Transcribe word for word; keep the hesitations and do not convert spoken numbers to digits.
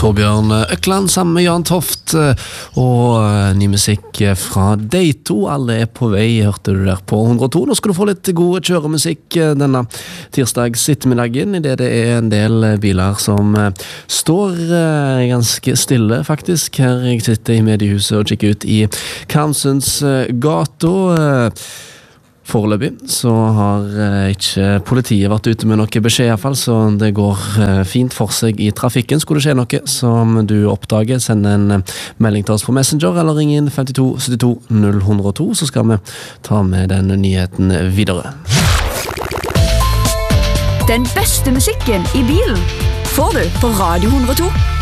Torbjørn Økland sammen med Jan Toft og ny musikk fra de to. Alle er på vei, hørte du der på hundre og to. Nå skal du få litt god kjøremusikk denne tirsdags ettermiddagen, i det det er en del biler som står ganske stille faktisk. Her jeg sitter i mediehuset og kikker ut i Karmsunds gata. Foreløpig så har ikke politiet vært ute med noe beskjed i hvert fall, så det går fint for seg i trafikken. Skulle det skje noe som du oppdager, send en melding til oss på Messenger eller ring inn fem to sytti to null ett null to, så skal vi ta med den nyheten videre. Den beste musikken i bilen får du på Radio hundre og to.